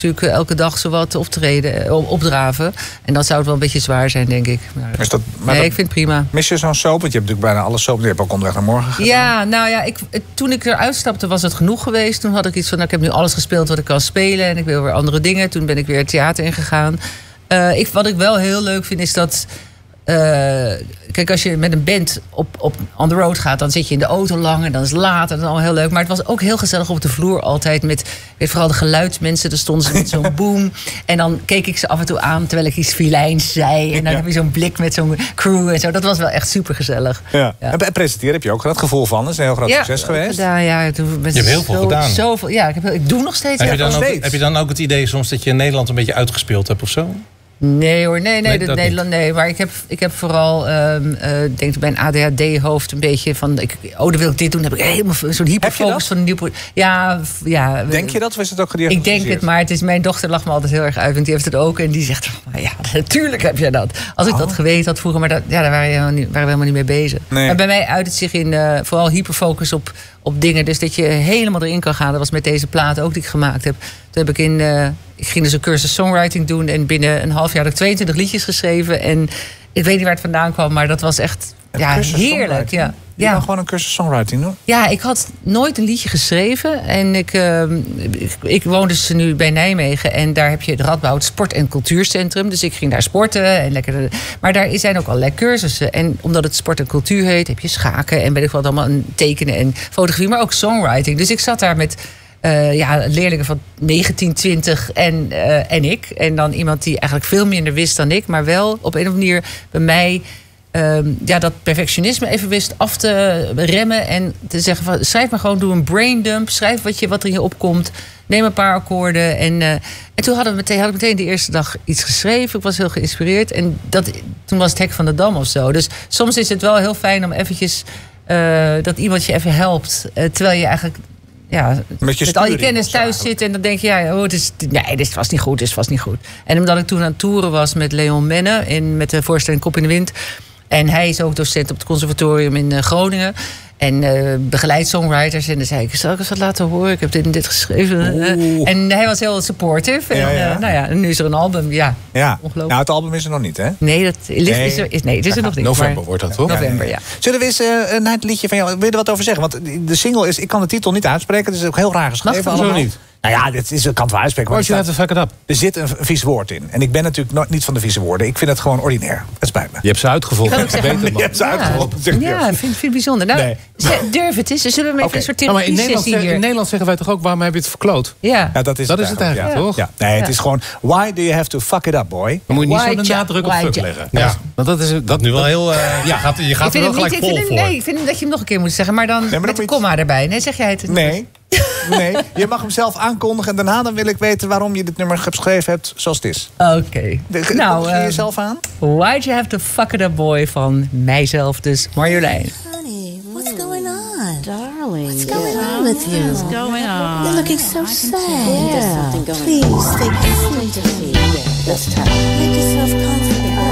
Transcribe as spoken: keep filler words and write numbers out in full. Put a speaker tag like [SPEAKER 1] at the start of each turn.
[SPEAKER 1] natuurlijk elke dag zowat optreden, opdraven. En dan zou het wel een beetje zwaar zijn, denk ik. Maar,
[SPEAKER 2] is dat, maar
[SPEAKER 1] nee,
[SPEAKER 2] dat,
[SPEAKER 1] ik vind het prima.
[SPEAKER 2] Mis je zo'n soap? Want je hebt natuurlijk bijna alle soap. Je hebt ook Onderweg naar Morgen gedaan.
[SPEAKER 1] Ja, nou ja, ik, toen ik eruit stapte was het genoeg geweest. Toen had ik iets van, nou, ik heb nu alles gespeeld wat ik kan spelen. En ik wil weer andere dingen. Toen ben ik weer het theater ingegaan. Uh, ik, wat ik wel heel leuk vind, is dat... Uh, kijk, als je met een band op, op on the road gaat, dan zit je in de auto lang en dan is het laat en dat is allemaal heel leuk. Maar het was ook heel gezellig op de vloer altijd met, weet, vooral de geluidsmensen. Daar stonden ze met zo'n boom. En dan keek ik ze af en toe aan terwijl ik iets filijns zei. En dan ja. heb je zo'n blik met zo'n crew en zo. Dat was wel echt super gezellig.
[SPEAKER 2] Ja. Ja. En presenteren heb je ook dat gevoel van. Dat is een heel groot
[SPEAKER 1] ja,
[SPEAKER 2] succes geweest.
[SPEAKER 1] Gedaan, ja, toen ben
[SPEAKER 3] je hebt heel
[SPEAKER 1] zo,
[SPEAKER 3] veel gedaan.
[SPEAKER 1] Zoveel, ja, ik, heb, ik doe nog steeds.
[SPEAKER 3] Heb,
[SPEAKER 1] ja,
[SPEAKER 3] je dan
[SPEAKER 1] nog
[SPEAKER 3] ook,
[SPEAKER 1] steeds.
[SPEAKER 3] heb je dan ook het idee soms dat je in Nederland een beetje uitgespeeld hebt of zo?
[SPEAKER 1] Nee hoor, nee, nee,
[SPEAKER 3] nee,
[SPEAKER 1] dat
[SPEAKER 3] dat
[SPEAKER 1] Nederland, nee. Maar ik heb, ik heb vooral, um, uh, denk ik bij een A D H D-hoofd een beetje van, ik, oh, dan wil ik dit doen. Dan heb ik helemaal zo'n hyperfocus van een nieuw. Ja, ja.
[SPEAKER 2] Denk je dat? Of is het ook
[SPEAKER 1] Ik
[SPEAKER 2] gediagnosticeerd?
[SPEAKER 1] denk het, maar het is, mijn dochter lacht me altijd heel erg uit, want die heeft het ook. En die zegt, oh, ja, natuurlijk heb je dat. Als ik oh. dat geweten had vroeger, maar dat, ja, daar waren, we niet, waren we helemaal niet mee bezig. Nee. Maar bij mij uit het zich in uh, vooral hyperfocus op, op dingen. Dus dat je helemaal erin kan gaan. Dat was met deze plaat ook die ik gemaakt heb. Toen heb ik in... Uh, Ik ging dus een cursus songwriting doen. En binnen een half jaar had ik tweeëntwintig liedjes geschreven. En ik weet niet waar het vandaan kwam. Maar dat was echt ja, heerlijk. Ja.
[SPEAKER 2] Je
[SPEAKER 1] ja.
[SPEAKER 2] kan gewoon een cursus songwriting doen?
[SPEAKER 1] Ja, ik had nooit een liedje geschreven. En ik, uh, ik, ik woon dus nu bij Nijmegen. En daar heb je het Radboud Sport- en Cultuurcentrum. Dus ik ging daar sporten. En lekker, maar daar zijn ook allerlei cursussen. En omdat het sport en cultuur heet, heb je schaken. En weet ik wat allemaal, tekenen en fotografie. Maar ook songwriting. Dus ik zat daar met... Uh, ja, leerlingen van negentien, twintig en, uh, en ik. En dan iemand die eigenlijk veel minder wist dan ik. Maar wel op een of andere manier bij mij... Uh, ja, dat perfectionisme even wist af te remmen. En te zeggen van, schrijf maar gewoon, doe een braindump. Schrijf wat, je, wat er in je opkomt. Neem een paar akkoorden. En, uh, en toen hadden we meteen, had ik meteen de eerste dag iets geschreven. Ik was heel geïnspireerd. En dat, toen was het Hek van de Dam of zo. Dus soms is het wel heel fijn om eventjes... Uh, dat iemand je even helpt. Uh, terwijl je eigenlijk... Ja, met, je met al je kennis thuis zitten en dan denk je, ja, oh, het is, nee, dit was niet goed, dit was niet goed. En omdat ik toen aan het toeren was met Leon Menne in, met de voorstelling Kop in de Wind. En hij is ook docent op het conservatorium in uh, Groningen. En uh, begeleidt songwriters. En dan zei ik, zal ik eens wat laten horen? Ik heb dit en dit geschreven. Uh, en hij was heel supportive.
[SPEAKER 2] Ja,
[SPEAKER 1] en,
[SPEAKER 2] ja.
[SPEAKER 1] Uh, nou ja, en nu is er een album. Ja,
[SPEAKER 2] ja.
[SPEAKER 1] ongelooflijk.
[SPEAKER 2] Nou, het album is er nog niet, hè?
[SPEAKER 1] Nee, dat ligt, nee. Is er, is, nee, het is er nog niet.
[SPEAKER 3] November
[SPEAKER 1] maar,
[SPEAKER 3] wordt dat, toch?
[SPEAKER 1] November, ja. ja.
[SPEAKER 2] Zullen we eens uh, naar het liedje van jou... Wil je er wat over zeggen? Want de single is... Ik kan de titel niet uitspreken. Het is ook heel raar geschreven.
[SPEAKER 1] Mag
[SPEAKER 2] allemaal.
[SPEAKER 3] Zo niet?
[SPEAKER 2] Nou ja, dit is, ik kan het wel uitspreken.
[SPEAKER 3] Why you have to fuck it up?
[SPEAKER 2] Er zit een vies woord in. En ik ben natuurlijk nooit, niet van de vieze woorden. Ik vind het gewoon ordinair. Het spijt me.
[SPEAKER 3] Je hebt ze uitgevonden.
[SPEAKER 1] Ik zeggen,
[SPEAKER 2] beter, je hebt ze
[SPEAKER 1] ja,
[SPEAKER 2] uitgevonden.
[SPEAKER 1] Ja, vind, vind het bijzonder. Nou,
[SPEAKER 2] nee.
[SPEAKER 1] durf het eens. Zullen we even okay. een soort therapie
[SPEAKER 3] maar in Nederland,
[SPEAKER 1] hier?
[SPEAKER 3] in Nederland zeggen wij toch ook, waarom heb je het verkloot?
[SPEAKER 1] Ja,
[SPEAKER 2] ja dat is
[SPEAKER 3] dat
[SPEAKER 2] het
[SPEAKER 3] is
[SPEAKER 2] eigenlijk,
[SPEAKER 3] het eigenlijk
[SPEAKER 2] ja.
[SPEAKER 3] toch?
[SPEAKER 2] Ja. Nee, het
[SPEAKER 1] ja.
[SPEAKER 2] is gewoon... Why do you have to fuck it up, boy?
[SPEAKER 3] Dan moet je niet
[SPEAKER 1] why
[SPEAKER 3] zo'n nadruk op fuck leggen. Ja.
[SPEAKER 1] Ja.
[SPEAKER 3] Want dat is dat nu wel heel... Uh, ja, gaat, je gaat er wel gelijk vol
[SPEAKER 1] hem,
[SPEAKER 3] voor.
[SPEAKER 1] Nee, ik vind hem dat je hem nog een keer moet zeggen. Maar dan nee, maar met de komma erbij. Nee, zeg jij het?
[SPEAKER 2] Nee. Nee, je mag hem zelf aankondigen. En daarna dan wil ik weten waarom je dit nummer geschreven hebt zoals het is.
[SPEAKER 1] Oké. Okay.
[SPEAKER 2] Nou, uh, je jezelf aan?
[SPEAKER 1] Why'd you have to fuck it up, boy? Van mijzelf, dus Marjolein.
[SPEAKER 4] Honey, what's going on?
[SPEAKER 5] Darling.
[SPEAKER 4] What's going on with you?
[SPEAKER 5] What's going on?
[SPEAKER 4] You're looking so sad.
[SPEAKER 5] Yeah. There's something going
[SPEAKER 4] Please,
[SPEAKER 5] on.
[SPEAKER 4] take your seat.
[SPEAKER 5] Yeah, that's tough.
[SPEAKER 4] Make yourself comfortable.